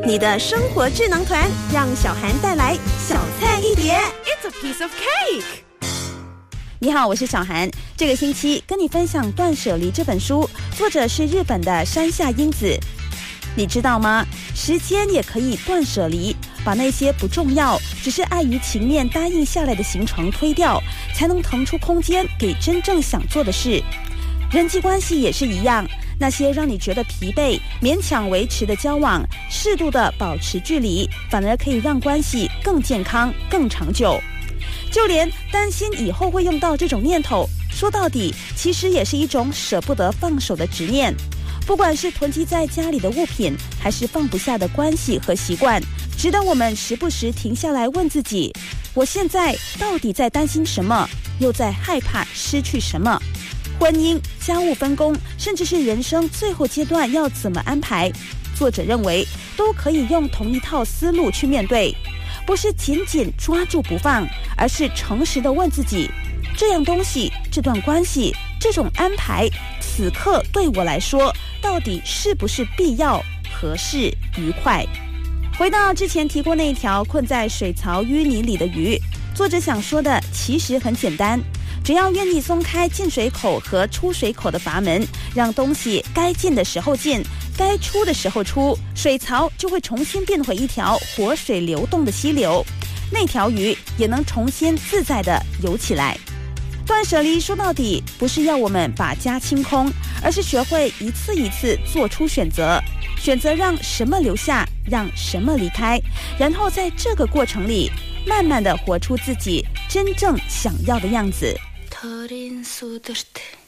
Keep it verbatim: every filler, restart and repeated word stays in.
你的生活智囊团，让小涵带来小菜一碟。 It's a piece of cake。 你好，我是小涵。这个星期跟你分享《断舍离》这本书，作者是日本的山下英子。你知道吗？时间也可以断舍离，把那些不重要，只是碍于情面答应下来的行程推掉，才能腾出空间给真正想做的事。人际关系也是一样，那些让你觉得疲惫、勉强维持的交往，适度的保持距离，反而可以让关系更健康、更长久。就连担心以后会用到这种念头，说到底，其实也是一种舍不得放手的执念。不管是囤积在家里的物品，还是放不下的关系和习惯，值得我们时不时停下来问自己：我现在到底在担心什么，又在害怕失去什么？婚姻、家务分工，甚至是人生最后阶段要怎么安排，作者认为都可以用同一套思路去面对，不是紧紧抓住不放，而是诚实地问自己：这样东西、这段关系、这种安排，此刻对我来说到底是不是必要、合适、愉快？回到之前提过那一条困在水槽淤泥里的鱼，作者想说的其实很简单，只要愿意松开进水口和出水口的阀门，让东西该进的时候进，该出的时候出，水槽就会重新变回一条活水流动的溪流，那条鱼也能重新自在地游起来。断舍离说到底不是要我们把家清空，而是学会一次一次做出选择，选择让什么留下，让什么离开，然后在这个过程里慢慢地活出自己真正想要的样子。